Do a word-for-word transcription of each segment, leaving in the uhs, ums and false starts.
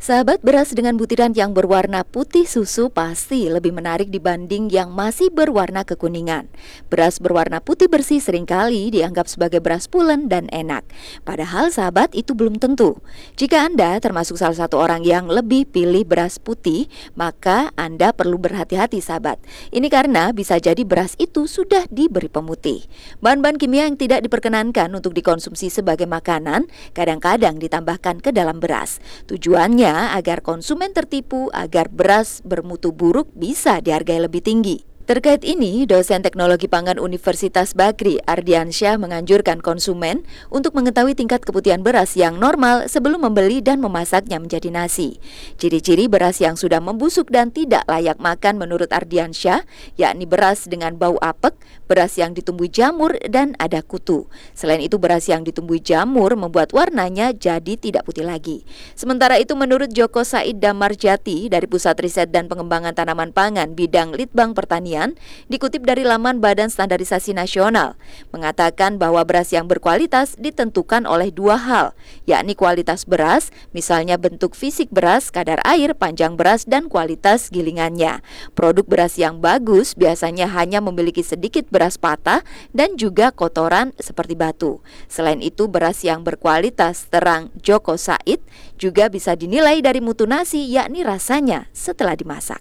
Sahabat, beras dengan butiran yang berwarna putih susu pasti lebih menarik dibanding yang masih berwarna kekuningan. Beras berwarna putih bersih seringkali dianggap sebagai beras pulen dan enak. Padahal sahabat, itu belum tentu. Jika Anda termasuk salah satu orang yang lebih pilih beras putih, maka Anda perlu berhati-hati sahabat. Ini karena bisa jadi beras itu sudah diberi pemutih. Bahan-bahan kimia yang tidak diperkenankan untuk dikonsumsi sebagai makanan kadang-kadang ditambahkan ke dalam beras. Tujuannya agar konsumen tertipu agar beras bermutu buruk bisa dihargai lebih tinggi. Terkait ini, dosen teknologi pangan Universitas Bagri, Ardiansyah, menganjurkan konsumen untuk mengetahui tingkat keputihan beras yang normal sebelum membeli dan memasaknya menjadi nasi. Ciri-ciri beras yang sudah membusuk dan tidak layak makan menurut Ardiansyah, yakni beras dengan bau apek, beras yang ditumbuhi jamur, dan ada kutu. Selain itu, beras yang ditumbuhi jamur membuat warnanya jadi tidak putih lagi. Sementara itu, menurut Joko Said Damarjati dari Pusat Riset dan Pengembangan Tanaman Pangan Bidang Litbang Pertanian, dikutip dari laman Badan Standarisasi Nasional, mengatakan bahwa beras yang berkualitas ditentukan oleh dua hal, yakni kualitas beras, misalnya bentuk fisik beras, kadar air, panjang beras, dan kualitas gilingannya. Produk beras yang bagus biasanya hanya memiliki sedikit beras patah dan juga kotoran seperti batu. Selain itu, beras yang berkualitas terang Joko Said juga bisa dinilai dari mutu nasi, yakni rasanya setelah dimasak.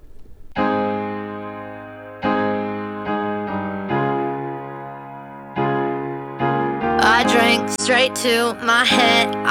I drank straight to my head.